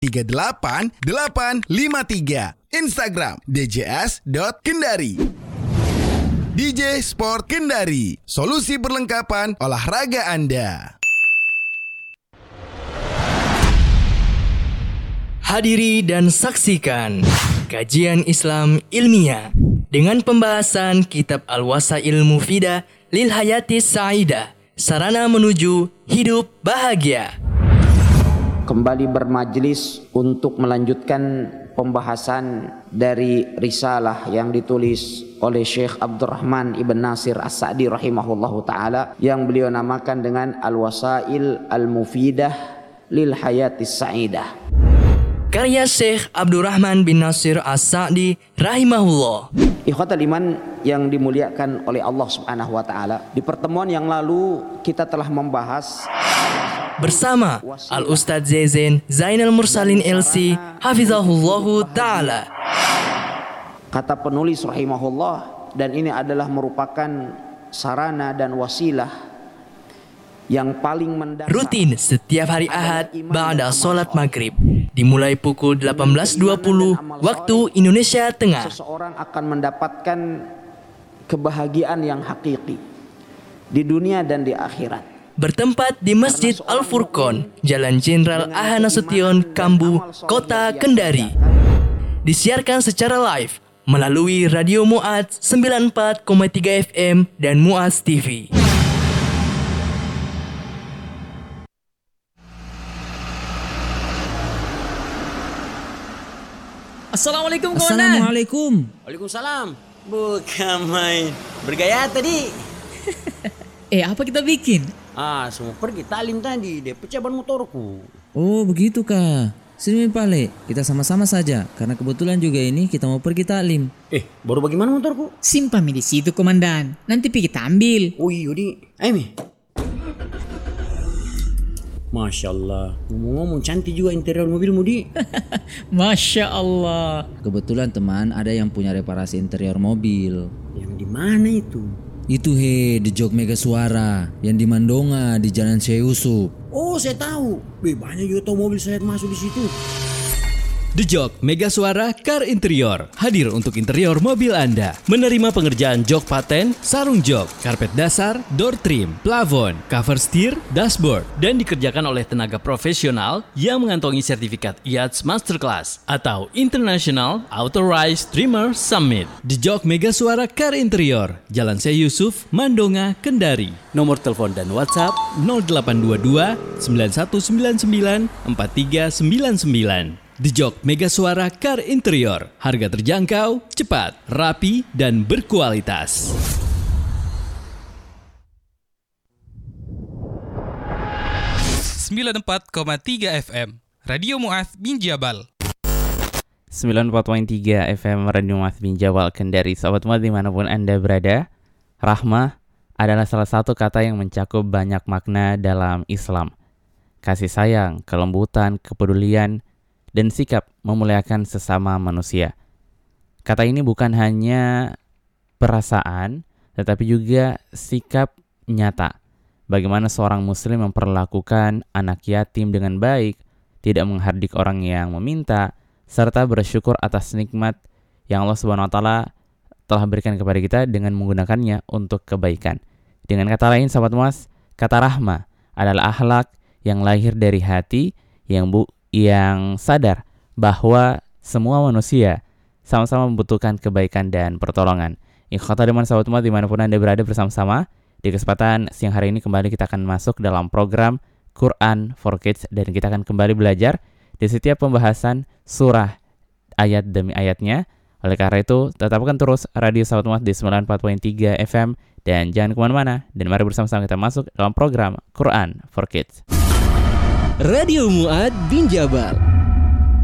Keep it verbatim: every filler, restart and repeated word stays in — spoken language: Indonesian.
tiga delapan delapan lima tiga. Instagram d j s dot kendari. D J Sport Kendari, solusi perlengkapan olahraga Anda. Hadiri dan saksikan kajian Islam ilmiah dengan pembahasan Kitab Al-Wasail Mufidah lil Hayatis Sa'idah, sarana menuju hidup bahagia. Kembali bermajlis untuk melanjutkan pembahasan dari risalah yang ditulis oleh Syekh Abdurrahman Ibn Nasir As-Sa'di rahimahullahu ta'ala, yang beliau namakan dengan Al-Wasail Al-Mufidah lil Hayatis Sa'idah, karya Syekh Abdurrahman bin Nasir As-Sa'di rahimahullah. Ikhwatal iman yang dimuliakan oleh Allah subhanahu wa ta'ala, di pertemuan yang lalu kita telah membahas bersama Al-Ustadz Zezen Zainal Mursalin L C Hafizahullahu ta'ala. Kata penulis rahimahullah, dan ini adalah merupakan sarana dan wasilah yang paling mendasar, rutin setiap hari Ahad ba'da sholat maghrib, dimulai pukul delapan belas dua puluh waktu Indonesia Tengah. Seseorang akan mendapatkan kebahagiaan yang hakiki di dunia dan di akhirat. Bertempat di Masjid Al-Furqon, Jalan Jenderal Aha Nasution, Kambu, Kota Kendari. Disiarkan secara live melalui Radio Mu'adz sembilan puluh empat koma tiga F M dan Mu'adz T V. Assalamualaikum kawan. Assalamualaikum. Waalaikumsalam. Bukan main bergaya tadi. Eh, apa kita bikin? Ah, semua pergi talim tadi, dia pecah ban motorku. Oh, begitu kah? Sini Pale, kita sama-sama saja, karena kebetulan juga ini kita mau pergi taklim. Eh, baru bagaimana motorku? Simpan mi di situ komandan, nanti pergi kita ambil. Oh iya di, ayo mi. Masya Allah, ngomong-ngomong cantik juga interior mobilmu di. Masya Allah. Kebetulan teman ada yang punya reparasi interior mobil. Yang di mana itu? Itu he, di Jog Mega Suara, yang di Mandonga, di Jalan Syekh Yusuf. Oh, saya tahu. Be, banyak juga tahu mobil saya masuk di situ. The Jog Mega Suara Car Interior hadir untuk interior mobil Anda. Menerima pengerjaan jok paten, sarung jok, karpet dasar, door trim, plafon, cover steer, dashboard, dan dikerjakan oleh tenaga profesional yang mengantongi sertifikat I A T S Masterclass atau International Authorized Trimmer Summit. The Jog Mega Suara Car Interior, Jalan Syekh Yusuf, Mandonga, Kendari. Nomor telepon dan WhatsApp nol delapan dua dua sembilan satu sembilan sembilan empat tiga sembilan sembilan. The Jog Mega Suara Car Interior. Harga terjangkau, cepat, rapi, dan berkualitas. sembilan puluh empat koma tiga F M Radio Mu'adz bin Jabal. sembilan puluh empat koma tiga F M Radio Mu'adz bin Jabal Kendari. Sahabat Mu'adz dimanapun Anda berada, rahmah adalah salah satu kata yang mencakup banyak makna dalam Islam. Kasih sayang, kelembutan, kepedulian, dan sikap memuliakan sesama manusia. Kata ini bukan hanya perasaan, tetapi juga sikap nyata. Bagaimana seorang muslim memperlakukan anak yatim dengan baik, tidak menghardik orang yang meminta, serta bersyukur atas nikmat yang Allah Subhanahu wa taala telah berikan kepada kita dengan menggunakannya untuk kebaikan. Dengan kata lain, sahabat Mu'adz, kata rahmah adalah akhlak yang lahir dari hati yang bu yang sadar bahwa semua manusia sama-sama membutuhkan kebaikan dan pertolongan. Ikhwatal iman sahabat Mu'adz dimanapun Anda berada, bersama-sama di kesempatan siang hari ini kembali kita akan masuk dalam program Quran for Kids, dan kita akan kembali belajar di setiap pembahasan surah ayat demi ayatnya. Oleh karena itu, tetapkan terus radio sahabat Mu'adz di sembilan puluh empat koma tiga F M dan jangan kemana-mana, dan mari bersama-sama kita masuk dalam program Quran for Kids. Radio Mu'adz bin Jabal.